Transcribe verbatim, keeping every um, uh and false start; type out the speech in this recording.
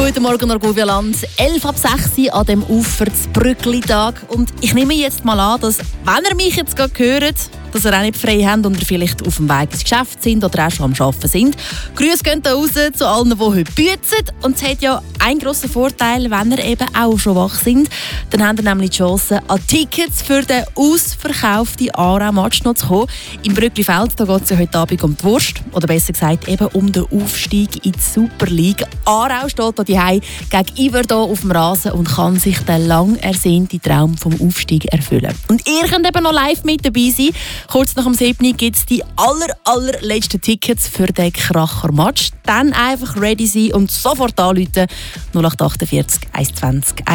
Guten Morgen, Argovia-Land. elf ab sechs an dem Ufer des Brückli-Tag. Und ich nehme jetzt mal an, dass, wenn ihr mich jetzt gerade hört, dass ihr auch nicht frei habt und ihr vielleicht auf dem Weg ins Geschäft sind oder auch schon am Arbeiten sind. Grüße gehen da raus zu allen, die heute bützen. Und es hat ja einen grossen Vorteil, wenn ihr eben auch schon wach sind. Dann habt ihr nämlich die Chance, an Tickets für den ausverkauften Aarau-Match noch zu kommen. Im Brücklifeld geht es ja heute Abend um die Wurst. Oder besser gesagt eben um den Aufstieg in die Super League. Aarau steht hier gegenüber hier auf dem Rasen und kann sich den lang ersehnten Traum vom Aufstieg erfüllen. Und ihr könnt eben noch live mit dabei sein. Kurz nach dem siebten gibt es die aller, allerletzten Tickets für den Kracher-Match. Dann einfach ready sein und sofort anrufen. null acht acht vier eins zwei